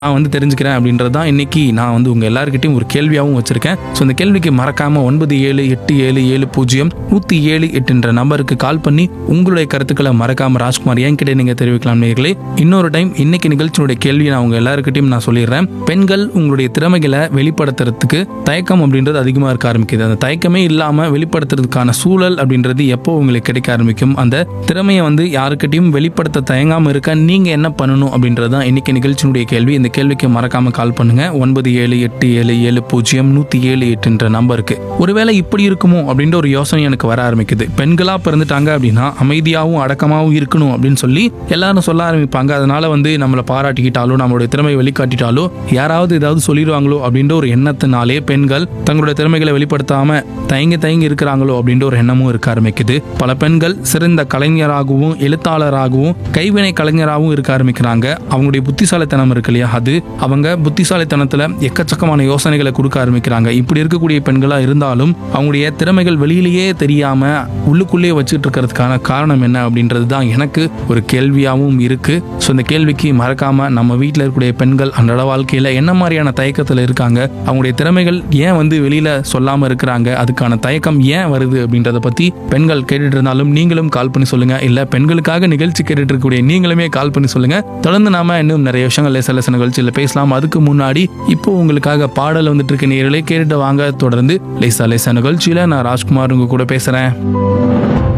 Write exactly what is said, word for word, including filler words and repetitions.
நான் வந்து தெரிஞ்சுக்கிறேன் அப்படின்றது தான் இன்னைக்கு நான் வந்து உங்க எல்லாருக்கிட்டையும் ஒரு கேள்வியாகவும் வச்சிருக்கேன். ஸோ இந்த கேள்விக்கு மறக்காம ஒன்பது ஏழு எட்டு ஏழு ஏழு பூஜ்ஜியம் நூற்றி ஏழு எட்டு என்ற நம்பருக்கு கால் பண்ணி உங்களுடைய கருத்துக்களை மறக்காம ராஜ்குமார் என்கிட்ட நீங்க தெரிவிக்கலாம் நேயர்களே. இன்னொரு டைம் இன்னைக்கு நிகழ்ச்சியுடைய கேள்வி நான் உங்க எல்லாருக்கிட்டையும் நான் சொல்லிடுறேன். பெண்கள் உங்களுடைய திறமைகளை வெளிப்படுத்துறதுக்கு தயக்கம் அப்படின்றது அதிகமாக இருக்க ஆரம்பிக்குது. அந்த தயக்கமே இல்லாம வெளிப்படுத்துறதுக்கான சூழல் அப்படின்றது எப்போ உங்களுக்கு கிடைக்க ஆரம்பிக்கும்? அந்த திறமையை வந்து யாருக்கிட்டையும் வெளிப்படுத்த தயங்காம இருக்க நீங்க என்ன பண்ணணும் அப்படின்றது தான் இன்னைக்கு நிகழ்ச்சியினுடைய கேள்வி. இந்த கேள்விக்கு மறக்காம கால் பண்ணுங்க ஒன்பது ஏழு எட்டு ஏழு ஏழு பூஜ்ஜியம் நூற்றி ஏழு எட்டு என்ற நம்பருக்கு. ஒருவேளை இப்படி இருக்குமோ அப்படின்ற ஒரு யோசனை எனக்கு வர ஆரம்பிக்குது. பெண்களா பிறந்துட்டாங்க அப்படின்னா அமைதியாகவும் அடக்கமாகவும் இருக்கணும் அப்படின்னு சொல்லி எல்லாரும் சொல்ல ஆரம்பிப்பாங்க. அதனால வந்து நம்மளை பாராட்டிக்கிட்டாலோ நம்மளுடைய திறமையை வெளிக்காட்டிட்டாலோ யாராவது ஏதாவது சொல்லிடுவாங்களோ அப்படின்ற ஒரு எண்ணத்தினாலே பெண்கள் தங்களுடைய திறமைகளை வெளிப்படுத்தாம தயங்கி தயங்கி இருக்கிறாங்களோ அப்படின்ற ஒரு எண்ணமும் இருக்க ஆரம்பிக்குது. பல பெண்கள் சிறந்த கலைஞராகவும் எழுத்தாளராகவும் கைவினை கலைஞராகவும் இருக்க ஆரம்பிக்கிறாங்க. அவங்களுடைய புத்திசாலித்தனம் இருக்கு இல்லையா, அது அவங்க புத்திசாலித்தனத்துல எக்கச்சக்கமான யோசனைகளை கொடுக்க ஆரம்பிக்கிறாங்க. இப்படி இருக்கக்கூடிய பெண்களா இருந்தாலும் அவங்களுடைய திறமைகள் வெளியிலேயே தெரியாம உள்ளுக்குள்ளே வச்சுட்டு இருக்கிறதுக்கான காரணம் என்ன அப்படின்றது தான் எனக்கு ஒரு கேள்வியாகவும் இருக்கு. ஸோ இந்த கேள்விக்கு மறக்காம நம்ம வீட்டில் இருக்கக்கூடிய பெண்கள் அன்றாட வாழ்க்கையில என்ன மாதிரியான தயக்கத்தில் இருக்காங்க, அவங்களுடைய திறமைகள் ஏன் வந்து வெளியில சொல்லாம இருக்கிறாங்க, அதுக்கான தயக்கம் ஏன் வருது அப்படின்றத பத்தி பெண்கள் கேட்டுட்டு இருந்தாலும் நீங்களும் கால் பண்ணி சொல்லுங்க. இல்ல பெண்களுக்காக நிகழ்ச்சி கேட்டுட்டு இருக்கக்கூடிய நீங்களுமே கால் பண்ணி சொல்லுங்க. தொடர்ந்து நாம இன்னும் நிறைய விஷயங்கள் லேச லேச நிகழ்ச்சியில் பேசலாம். அதுக்கு முன்னாடி இப்போ உங்களுக்காக பாடல் வந்துட்டு இருக்க நேயர்களே கேட்டுட்டு வாங்க. தொடர்ந்து லேசா லேசா நிகழ்ச்சியில நான் ராஜ்குமார் உங்க கூட பேசுறேன்.